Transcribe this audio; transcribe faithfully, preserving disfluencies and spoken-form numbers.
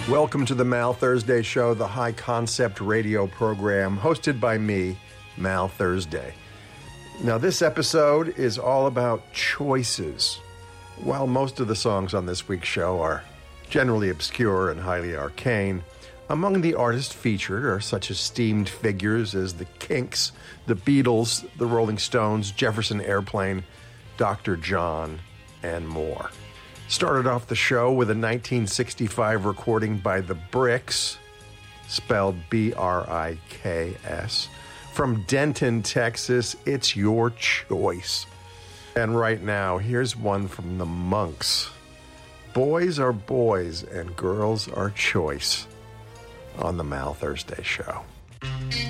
Welcome to the Mal Thursday Show, the high concept radio program hosted by me, Mal Thursday. Now, this episode is all about choices. While most of the songs on this week's show are generally obscure and highly arcane, among the artists featured are such esteemed figures as the Kinks, the Beatles, the Rolling Stones, Jefferson Airplane, Doctor John, and more. Started off the show with a nineteen sixty-five recording by the Bricks, spelled B R I K S. From Denton, Texas, It's Your Choice. And right now, here's one from the Monks. Boys are boys and girls are choice on the Mal Thursday Show.